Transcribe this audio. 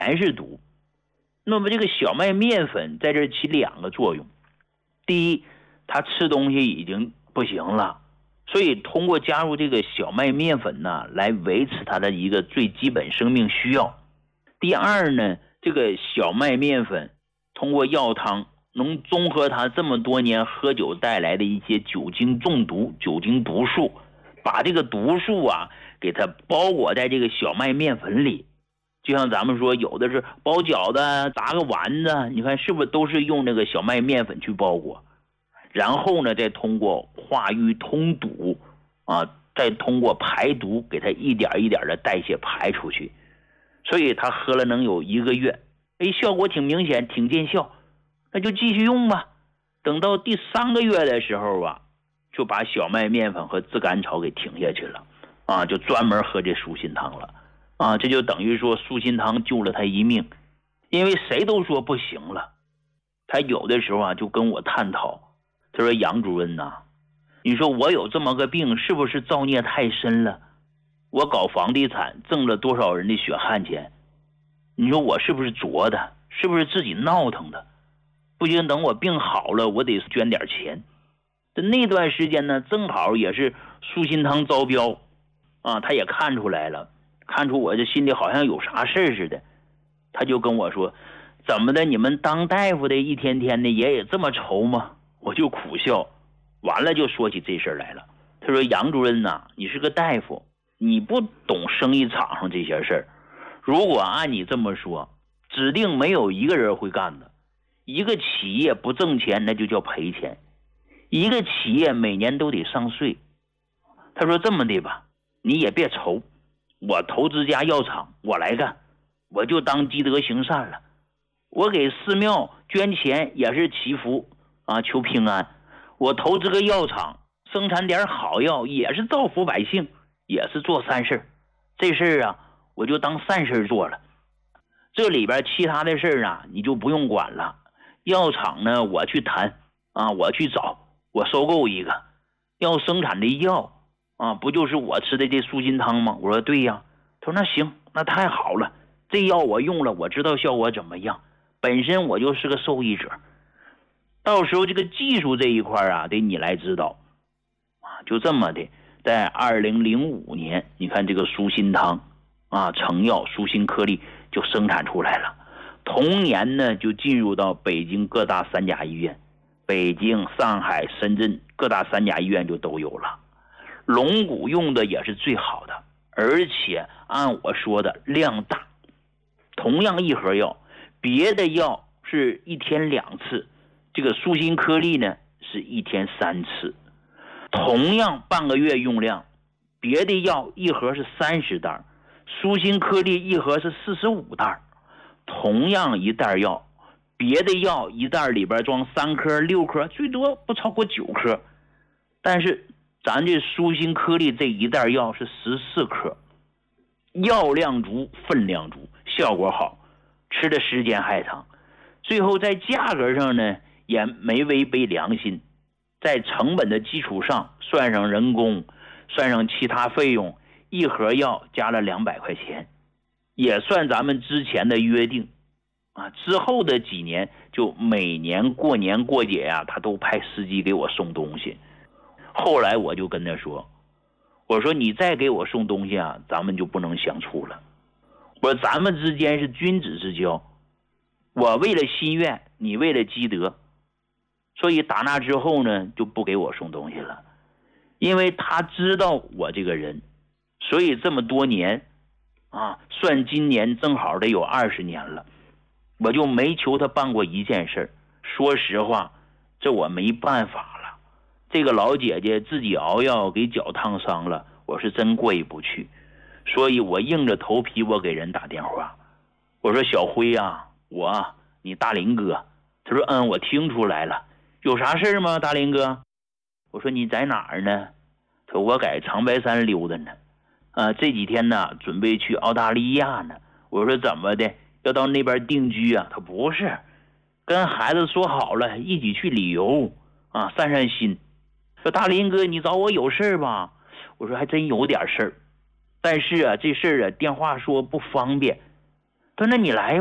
还是毒。那么这个小麦面粉在这起2个作用。第一，他吃东西已经不行了，所以通过加入这个小麦面粉呢，来维持他的一个最基本生命需要。第二呢，这个小麦面粉通过药汤能综合他这么多年喝酒带来的一些酒精中毒、酒精毒素，把这个毒素啊给它包裹在这个小麦面粉里。就像咱们说有的是包饺子、炸个丸子，你看是不是都是用那个小麦面粉去包裹，然后呢再通过化瘀通堵再通过排毒给它一点一点的代谢排出去。所以他喝了能有1个月，效果挺明显，挺见效，那就继续用吧。等到第3个月的时候啊，就把小麦面粉和炙甘草给停下去了就专门喝这舒心汤了这就等于说舒心汤救了他一命。因为谁都说不行了，他有的时候就跟我探讨，他说杨主任你说我有这么个病，是不是造孽太深了？我搞房地产挣了多少人的血汗钱，你说我是不是作的，是不是自己闹腾的？不行，等我病好了我得捐点钱。那段时间呢，正好也是舒心汤招标他也看出来了，看出我这心里好像有啥事似的，他就跟我说，怎么的，你们当大夫的一天天的也这么愁吗？我就苦笑，完了就说起这事来了。他说杨主任你是个大夫，你不懂生意场上这些事儿，如果按你这么说，指定没有一个人会干的。一个企业不挣钱那就叫赔钱，一个企业每年都得上税。他说这么的吧，你也别愁，我投资家药厂我来干，我就当积德行善了。我给寺庙捐钱也是祈福求平安，我投资个药厂生产点好药也是造福百姓，也是做善事。这事我就当善事做了。这里边其他的事你就不用管了。药厂呢我去谈我去找，我收购一个要生产的药不就是我吃的这舒心汤吗？我说对呀。他说那行，那太好了，这药我用了，我知道效果怎么样，本身我就是个受益者，到时候这个技术这一块得你来指导就这么的，在2005年，你看这个舒心汤成药舒心颗粒就生产出来了。同年呢，就进入到北京各大3甲医院，北京、上海、深圳各大3甲医院就都有了。龙骨用的也是最好的，而且按我说的量大。同样一盒药，别的药是1天2次，这个舒心颗粒呢是1天3次。同样半个月用量，别的药一盒是30袋，舒心颗粒一盒是45袋。同样一袋药，别的药一袋里边装3颗、6颗，最多不超过9颗，但是咱这舒心颗粒这一袋药是14颗，药量足，分量足，效果好，吃的时间还长。最后在价格上呢也没违背良心，在成本的基础上算上人工，算上其他费用，一盒药加了200块钱，也算咱们之前的约定之后的几年就每年过年过节他都派司机给我送东西。后来我就跟他说，我说你再给我送东西咱们就不能相处了。我说咱们之间是君子之交，我为了心愿，你为了积德，所以打那之后呢就不给我送东西了。因为他知道我这个人，所以这么多年算今年正好得有20年了，我就没求他办过一件事。说实话，这我没办法了，这个老姐姐自己熬药给脚烫伤了，我是真过意不去，所以我硬着头皮我给人打电话，我说小辉你大林哥。他说我听出来了，有啥事吗大林哥？我说你在哪儿呢？他说我在长白山溜达呢这几天呢准备去澳大利亚呢。我说怎么的，要到那边定居他不是，跟孩子说好了一起去旅游散散心。说大林哥你找我有事吧？我说还真有点事儿，但是这事儿电话说不方便。 说那你来